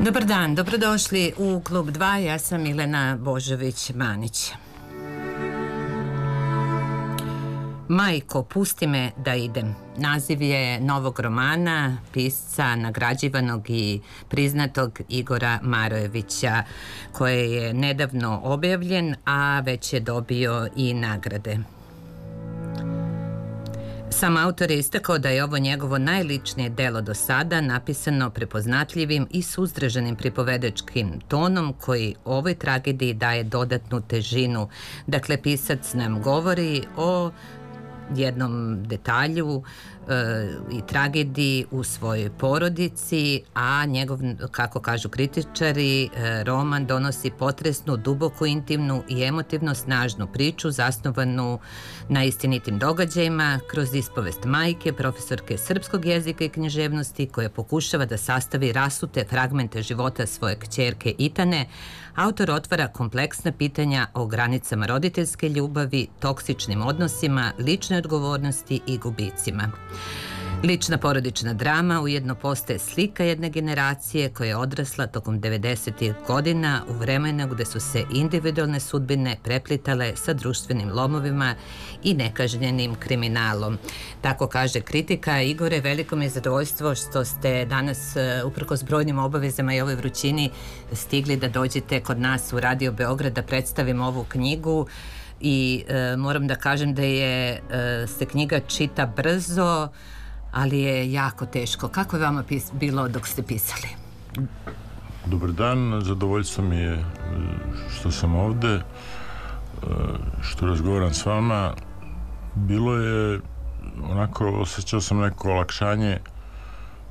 Dobar dan, dobrodošli u Klub 2, ja sam Milena Božović-Manić. Majko, pusti me da idem. Naziv je novog romana pisca nagrađivanog i priznatog Igora Marojevića, koji je nedavno objavljen, a već je dobio i nagrade. Sam autor je istakao da je ovo njegovo najličnije delo do sada, napisano prepoznatljivim i suzdržanim pripovedačkim tonom koji ovoj tragediji daje dodatnu težinu. Dakle, pisac nam govori o jednom detalju i tragediji u svojoj porodici, a njegov, kako kažu kritičari, roman donosi potresnu, duboko intimnu i emotivno snažnu priču zasnovanu na istinitim događajima kroz ispovest majke, profesorke srpskog jezika i književnosti, koja pokušava da sastavi rasute fragmente života svoje kćerke Itane. Autor otvara kompleksna pitanja o granicama roditeljske ljubavi, toksičnim odnosima, ličnoj odgovornosti i gubicima. Lična porodična drama ujedno postaje slika jedne generacije koja je odrasla tokom 90. godina u vremenu gde su se individualne sudbine preplitale sa društvenim lomovima i nekažnjenim kriminalom. Tako kaže kritika. Igore, veliko mi je zadovoljstvo što ste danas, uprkos brojnim obavezama i ovoj vrućini, stigli da dođete kod nas u Radio Beograd da predstavimo ovu knjigu. I moram da kažem da se knjiga čita brzo, ali je jako teško. Kako je vama bilo dok ste pisali? Dobar dan, zadovoljstvo mi je što sam ovde, što razgovaram s vama. Bilo je, onako, osjećao sam neko olakšanje